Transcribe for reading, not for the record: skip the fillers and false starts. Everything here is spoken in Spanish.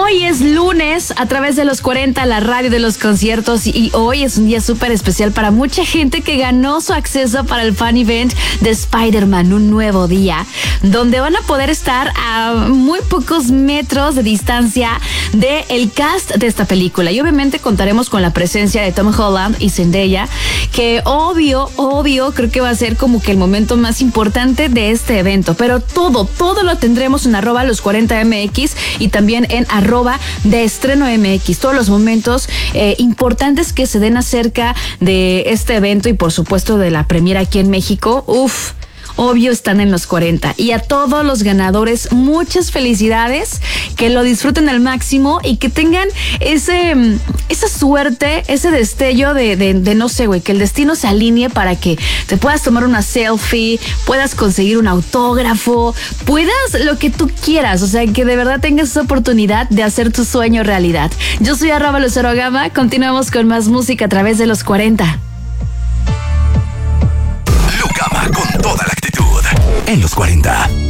Hoy es lunes a través de los 40, la radio de los conciertos, y hoy es un día súper especial para mucha gente que ganó su acceso para el fan event de Spider-Man, un nuevo día, donde van a poder estar a muy pocos metros de distancia del cast de esta película. Y obviamente contaremos con la presencia de Tom Holland y Zendaya, que obvio, creo que va a ser como que el momento más importante de este evento. Pero todo lo tendremos en @los40mx y también en @deestreno.mx. Todos los momentos importantes que se den acerca de este evento y por supuesto de la premiera aquí en México. Obvio están en los 40. Y a todos los ganadores, muchas felicidades, que lo disfruten al máximo y que tengan esa suerte, ese destello de no sé, güey, que el destino se alinee para que te puedas tomar una selfie, puedas conseguir un autógrafo, puedas lo que tú quieras. O sea, que de verdad tengas esa oportunidad de hacer tu sueño realidad. Yo soy @LuceroGama. Continuamos con más música a través de los 40. Gama con toda la actitud en los 40.